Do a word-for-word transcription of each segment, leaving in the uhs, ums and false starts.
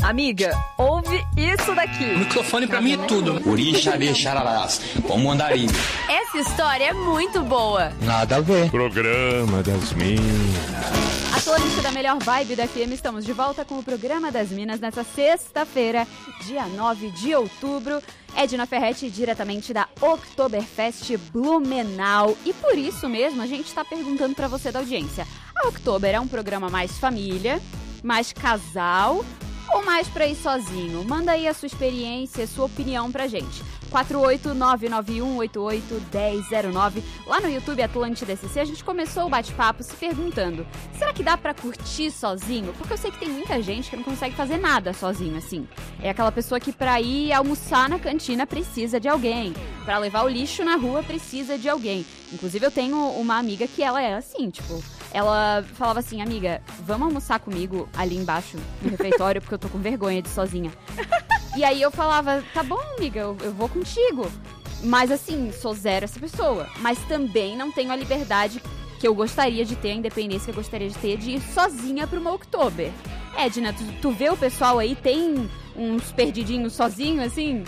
Amiga, ouve isso daqui. O microfone pra mim é tudo. Uri, xarê, xararás. Como andarim. Essa história é muito boa. Nada a ver. Programa das Minas. Atlântida da melhor vibe da F M, estamos de volta com o Programa das Minas nessa sexta-feira, dia nove de outubro. Edna Ferretti, diretamente da Oktoberfest Blumenau. E por isso mesmo, a gente está perguntando para você da audiência. A Oktober é um programa mais família, mais casal ou mais pra ir sozinho? Manda aí a sua experiência, a sua opinião pra gente. quatro oito nove nove um oito oito um zero zero nove. Lá no YouTube Atlântida S C, a gente começou o bate-papo se perguntando: será que dá pra curtir sozinho? Porque eu sei que tem muita gente que não consegue fazer nada sozinho, assim. É aquela pessoa que pra ir almoçar na cantina precisa de alguém. Pra levar o lixo na rua precisa de alguém. Inclusive eu tenho uma amiga que ela é assim, tipo... Ela falava assim: amiga, vamos almoçar comigo ali embaixo no refeitório, porque eu tô com vergonha de ir sozinha. E aí eu falava: tá bom, amiga, eu, eu vou contigo. Mas assim, sou zero essa pessoa. Mas também não tenho a liberdade que eu gostaria de ter, a independência que eu gostaria de ter, de ir sozinha pra uma Oktober. Edna, tu, tu vê o pessoal aí, tem uns perdidinhos sozinho, assim?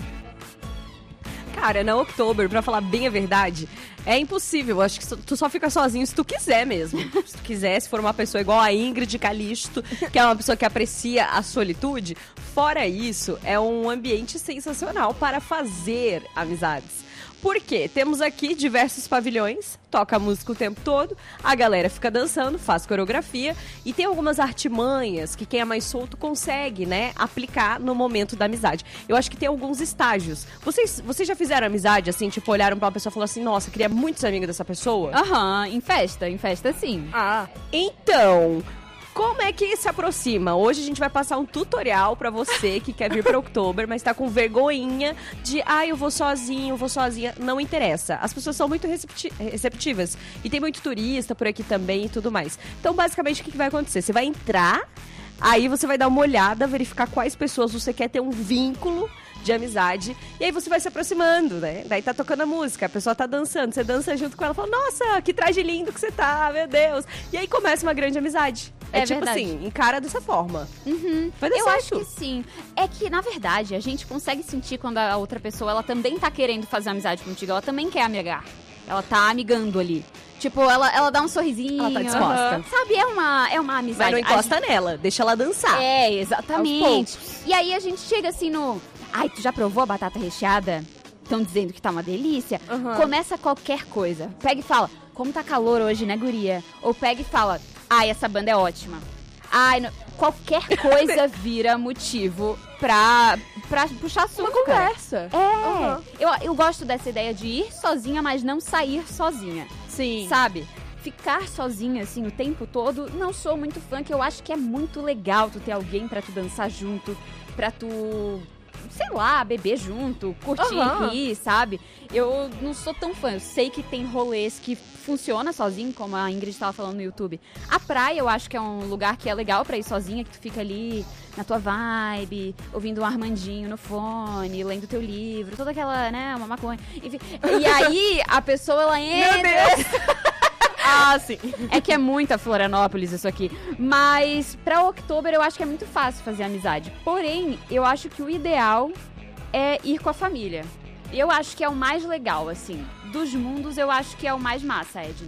Cara, na Oktober, pra falar bem a verdade, é impossível. Eu acho que tu só fica sozinho se tu quiser mesmo. Se tu quiser, se for uma pessoa igual a Ingrid Calisto, que é uma pessoa que aprecia a solitude. Fora isso, é um ambiente sensacional para fazer amizades. Por quê? Temos aqui diversos pavilhões, toca música o tempo todo, a galera fica dançando, faz coreografia e tem algumas artimanhas que quem é mais solto consegue, né, aplicar no momento da amizade. Eu acho que tem alguns estágios. Vocês, vocês já fizeram amizade, assim, tipo, olharam pra uma pessoa e falaram assim: nossa, queria muito ser amiga dessa pessoa? Aham, em festa, em festa sim. Ah, então... Como é que se aproxima? Hoje a gente vai passar um tutorial pra você que quer vir pra Oktober, mas tá com vergonhinha de, ah, eu vou sozinho, eu vou sozinha. Não interessa. As pessoas são muito recepti- receptivas. E tem muito turista por aqui também e tudo mais. Então, basicamente, o que, que vai acontecer? Você vai entrar, aí você vai dar uma olhada, verificar quais pessoas você quer ter um vínculo de amizade, e aí você vai se aproximando, né? Daí tá tocando a música, a pessoa tá dançando, você dança junto com ela, fala: nossa, que traje lindo que você tá, meu Deus. E aí começa uma grande amizade. É, é tipo verdade. Assim, encara dessa forma. Uhum. Vai dar Eu certo. acho que sim. É que, na verdade, a gente consegue sentir quando a outra pessoa, ela também tá querendo fazer amizade contigo, ela também quer amigar. Ela tá amigando ali. Tipo, ela, ela dá um sorrisinho. Ela tá disposta. Uhum. Sabe, é uma, é uma amizade. Mas não encosta a... nela, deixa ela dançar. É, exatamente. E aí a gente chega assim no... Ai, tu já provou a batata recheada? Estão dizendo que tá uma delícia. Uhum. Começa qualquer coisa. Pega e fala: como tá calor hoje, né, guria? Ou pega e fala: ai, essa banda é ótima. Ai, não... qualquer coisa vira motivo pra, pra puxar assunto. Uma conversa. É. Uhum. Eu, eu gosto dessa ideia de ir sozinha, mas não sair sozinha. Sim. Sabe? Ficar sozinha, assim, o tempo todo, não sou muito fã, que eu acho que é muito legal tu ter alguém pra tu dançar junto, pra tu... sei lá, beber junto, curtir, uhum. rir, sabe? Eu não sou tão fã. Eu sei que tem rolês que funciona sozinho, como a Ingrid estava falando no YouTube. A praia, eu acho que é um lugar que é legal pra ir sozinha, que tu fica ali na tua vibe, ouvindo um Armandinho no fone, lendo teu livro, toda aquela, né, uma maconha. Enfim, e aí, a pessoa, ela entra... Meu Deus! Ah, sim. É que é muita Florianópolis isso aqui. Mas pra Oktober eu acho que é muito fácil fazer amizade. Porém, eu acho que o ideal é ir com a família. Eu acho que é o mais legal, assim. Dos mundos, eu acho que é o mais massa, Edna.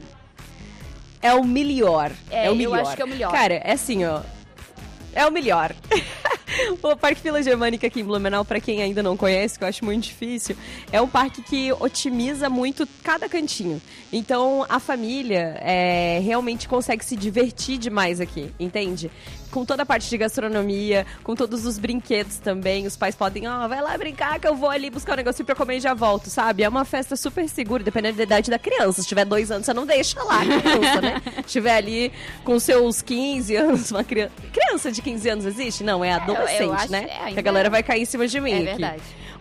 É o melhor. É, é o melhor. Eu acho que é o melhor. Cara, é assim, ó. É o melhor. O Parque Vila Germânica aqui em Blumenau, pra quem ainda não conhece, que eu acho muito difícil, é um parque que otimiza muito cada cantinho. Então, a família é, realmente consegue se divertir demais aqui, entende? Com toda a parte de gastronomia, com todos os brinquedos também. Os pais podem, ó, oh, vai lá brincar que eu vou ali buscar um negocinho pra comer e já volto, sabe? É uma festa super segura, dependendo da idade da criança. Se tiver dois anos, você não deixa lá a criança, né? Se tiver ali com seus quinze anos, uma criança... Criança de quinze anos existe? Não, é adolescente, eu, eu acho, né? É, que a galera vai cair em cima de mim é aqui. Verdade.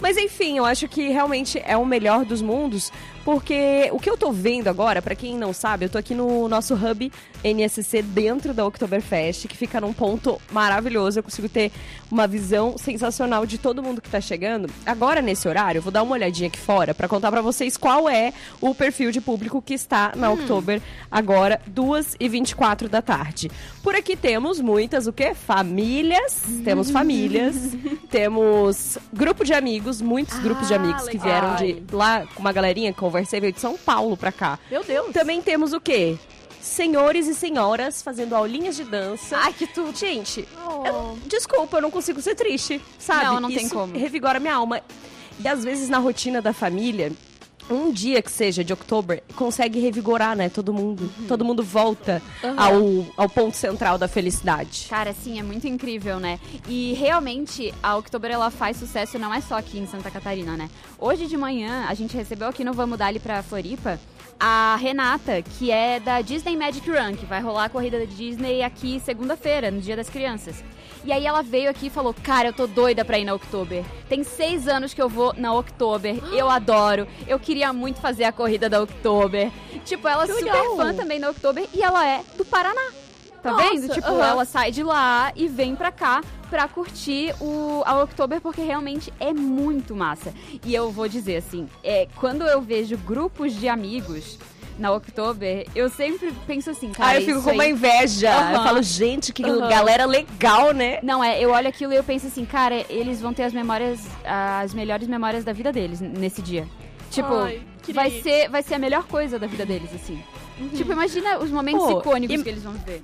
Mas enfim, eu acho que realmente é o melhor dos mundos, porque o que eu tô vendo agora, pra quem não sabe, eu tô aqui no nosso hub N S C dentro da Oktoberfest, que fica num ponto maravilhoso. Eu consigo ter uma visão sensacional de todo mundo que tá chegando. Agora, nesse horário, eu vou dar uma olhadinha aqui fora pra contar pra vocês qual é o perfil de público que está na hum. Oktober agora, duas e vinte e quatro da tarde. Por aqui temos muitas, o quê? Famílias. Temos famílias. Temos grupo de amigos, muitos ah, grupos de amigos legal. que vieram de lá com uma galerinha que conversei, veio de São Paulo pra cá. Meu Deus! Também temos o quê? Senhores e senhoras fazendo aulinhas de dança. Ai, que tudo! Gente, oh. eu, desculpa, eu não consigo ser triste, sabe? Não, não Isso tem como. revigora minha alma. E às vezes na rotina da família, um dia que seja de outubro, consegue revigorar, né, todo mundo. Uhum. Todo mundo volta uhum. ao, ao ponto central da felicidade. Cara, sim, é muito incrível, né? E realmente, a Oktober, ela faz sucesso não é só aqui em Santa Catarina, né? Hoje de manhã, a gente recebeu aqui no Vamos Dali pra Floripa a Renata, que é da Disney Magic Run, que vai rolar a corrida da Disney aqui segunda-feira, no Dia das Crianças. E aí ela veio aqui e falou, cara, eu tô doida pra ir na Oktober. Tem seis anos que eu vou na Oktober, eu adoro, eu queria muito fazer a corrida da Oktober. Tipo, ela é super legal. fã também da Oktober e ela é do Paraná. Tá Nossa, vendo? Tipo, uhum. ela sai de lá e vem pra cá pra curtir o, a Oktober, porque realmente é muito massa. E eu vou dizer assim, é, quando eu vejo grupos de amigos na Oktober, eu sempre penso assim, cara, ah, eu fico com uma aí... inveja. Uhum. Eu falo, gente, que uhum. galera legal, né? Não, é, eu olho aquilo e eu penso assim, cara, eles vão ter as memórias, as melhores memórias da vida deles nesse dia. Tipo, Ai, vai ser, vai ser a melhor coisa da vida deles, assim. Uhum. Tipo, imagina os momentos Pô, icônicos e... que eles vão ver.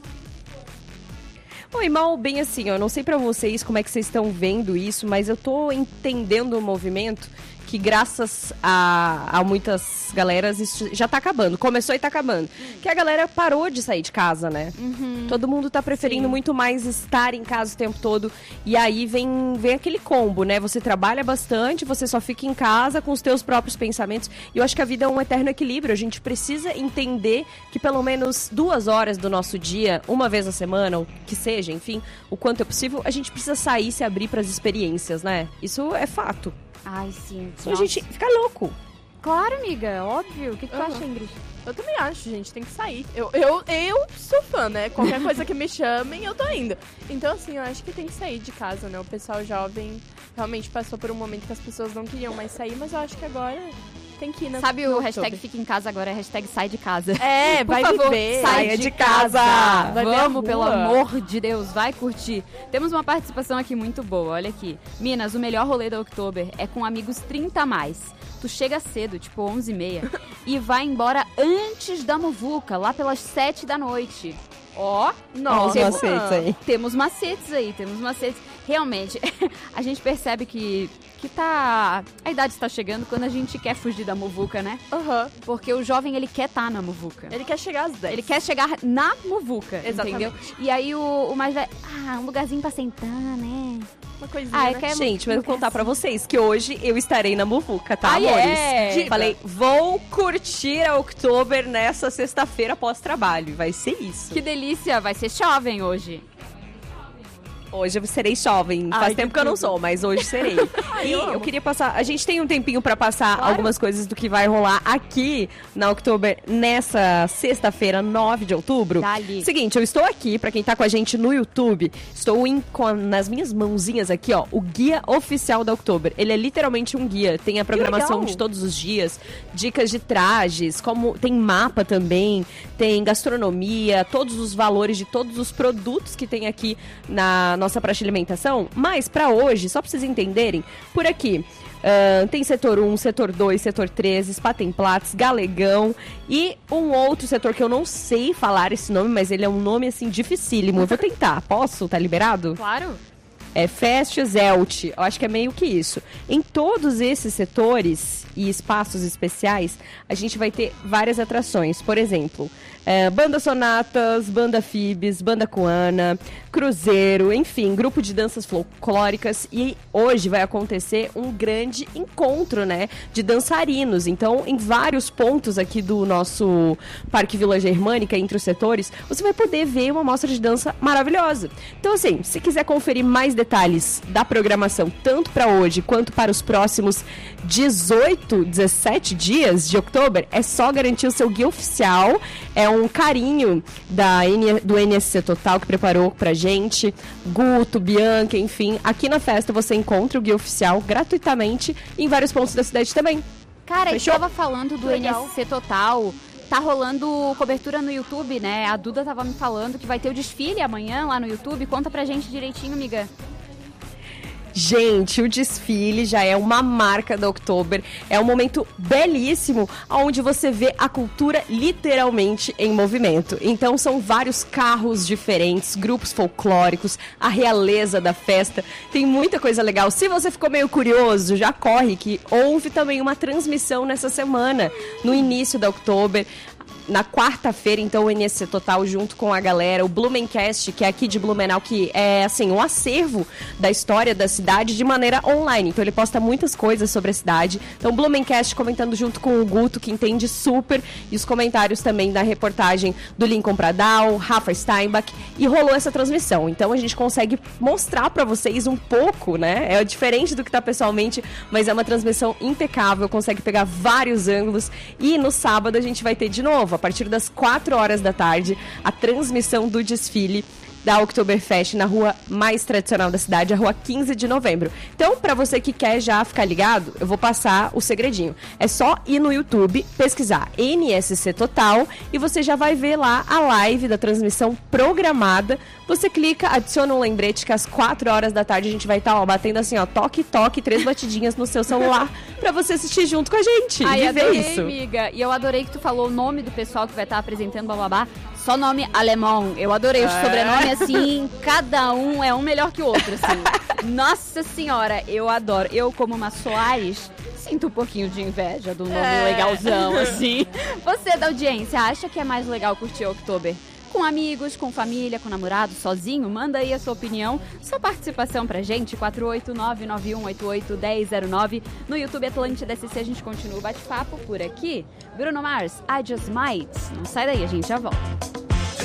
Oi, mal, bem assim, eu não sei pra vocês como é que vocês estão vendo isso, mas eu tô entendendo o movimento que graças a, a muitas galeras isso já tá acabando. Começou e tá acabando. Uhum. Que a galera parou de sair de casa, né? Uhum. Todo mundo tá preferindo Sim. muito mais estar em casa o tempo todo. E aí vem, vem aquele combo, né? Você trabalha bastante, você só fica em casa com os teus próprios pensamentos. E eu acho que a vida é um eterno equilíbrio. A gente precisa entender que pelo menos duas horas do nosso dia, uma vez na semana, ou que seja, enfim, o quanto é possível, a gente precisa sair e se abrir pras experiências, né? Isso é fato. Ai, sim. Senão a gente fica louco. Claro, amiga, óbvio. O que, que uhum. tu acha, Ingrid? Eu também acho, gente, tem que sair. Eu, eu, eu sou fã, né? Qualquer coisa que me chamem, eu tô indo. Então, assim, eu acho que tem que sair de casa, né? O pessoal jovem realmente passou por um momento que as pessoas não queriam mais sair, mas eu acho que agora tem que ir na Sabe o hashtag fica em casa agora? É hashtag sai de casa. É, por vai favor, viver. Saia de casa. casa. Vai Vamos, pelo amor de Deus, vai curtir. Temos uma participação aqui muito boa, olha aqui. Minas, o melhor rolê da Oktober é com amigos trinta a mais. Tu chega cedo, tipo onze e meia, e vai embora antes da muvuca, lá pelas sete da noite. Ó, oh, nossa, temos macetes aí. Temos macetes aí, temos macetes. Realmente, a gente percebe que, que tá... A idade está chegando quando a gente quer fugir da muvuca, né? Aham. Uhum. Porque o jovem, ele quer estar tá na muvuca. Ele quer chegar às dez. Ele quer chegar na muvuca, Exatamente. Entendeu? E aí o, o mais velho... Ah, um lugarzinho pra sentar, né? Uma coisinha, ah, né? Gente, mas eu vou contar pra vocês que hoje eu estarei na muvuca, tá, ah, amores? É. Falei, vou curtir a Oktober nessa sexta-feira pós-trabalho. Vai ser isso. Que delícia, vai ser jovem hoje. Hoje eu serei jovem. Faz Ai, tempo que, que eu não sou, mas hoje serei. Ai, e eu, eu queria passar... A gente tem um tempinho pra passar claro. algumas coisas do que vai rolar aqui na Oktober nessa sexta-feira, nove de outubro. Dali. Seguinte, eu estou aqui, pra quem tá com a gente no YouTube, estou em, com, nas minhas mãozinhas aqui, ó, o guia oficial da Oktober. Ele é literalmente um guia. Tem a programação de todos os dias, dicas de trajes, como tem mapa também, tem gastronomia, todos os valores de todos os produtos que tem aqui na nossa praça de alimentação, mas pra hoje, só pra vocês entenderem, por aqui uh, tem setor um, setor dois, setor três, Spatenplatz, Galegão e um outro setor que eu não sei falar esse nome, mas ele é um nome assim dificílimo. Eu vou tentar, posso? Tá liberado? Claro. É Fest Zelt, eu acho que é meio que isso. Em todos esses setores e espaços especiais, a gente vai ter várias atrações. Por exemplo, é, Banda Sonatas, Banda Fibes, Banda Coana, Cruzeiro, enfim, grupo de danças folclóricas. E hoje vai acontecer um grande encontro, né, de dançarinos. Então, em vários pontos aqui do nosso Parque Vila Germânica, entre os setores, você vai poder ver uma mostra de dança maravilhosa. Então, assim, se quiser conferir mais detalhes, detalhes da programação, tanto para hoje quanto para os próximos dezoito, dezessete dias de outubro, é só garantir o seu guia oficial. É um carinho da N, do N S C Total que preparou pra gente, Guto, Bianca, enfim. Aqui na festa você encontra o guia oficial gratuitamente em vários pontos da cidade também. Cara, Fechou? eu tava falando do Legal. N S C Total. Tá rolando cobertura no YouTube, né? A Duda tava me falando que vai ter o desfile amanhã lá no YouTube. Conta pra gente direitinho, amiga. Gente, o desfile já é uma marca da Oktober. É um momento belíssimo, onde você vê a cultura literalmente em movimento. Então são vários carros diferentes, grupos folclóricos, a realeza da festa. Tem muita coisa legal. Se você ficou meio curioso, já corre que houve também uma transmissão nessa semana, no início da Oktober. Na quarta-feira, então, o N S C Total, junto com a galera, o Blumencast, que é aqui de Blumenau, que é, assim, um acervo da história da cidade de maneira online. Então, ele posta muitas coisas sobre a cidade. Então, o Blumencast comentando junto com o Guto, que entende super, e os comentários também da reportagem do Lincoln Pradal, Rafa Steinbach, e rolou essa transmissão. Então, a gente consegue mostrar pra vocês um pouco, né? É diferente do que tá pessoalmente, mas é uma transmissão impecável, consegue pegar vários ângulos. E no sábado, a gente vai ter de novo, a partir das quatro horas da tarde, a transmissão do desfile da Oktoberfest na rua mais tradicional da cidade, a rua quinze de novembro. Então, pra você que quer já ficar ligado, eu vou passar o segredinho. É só ir no YouTube, pesquisar N S C Total e você já vai ver lá a live da transmissão programada. Você clica, adiciona um lembrete que às quatro horas da tarde a gente vai estar, ó, batendo assim, ó, toque, toque, três batidinhas no seu celular pra você assistir junto com a gente. Ai, e ver adorei, isso. amiga. E eu adorei que tu falou o nome do pessoal que vai estar apresentando Bababá. Só nome alemão. Eu adorei os É. sobrenomes, assim, cada um é um melhor que o outro, assim. Nossa senhora, eu adoro. Eu, como uma Soares, sinto um pouquinho de inveja do nome É. legalzão, assim. Você da audiência, acha que é mais legal curtir Oktober com amigos, com família, com namorado, sozinho? Manda aí a sua opinião, sua participação pra gente, quatro oito nove nove um oito oito um zero zero nove. No YouTube Atlântida S C a gente continua o bate-papo por aqui. Bruno Mars, I Just Might. Não sai daí, a gente já volta.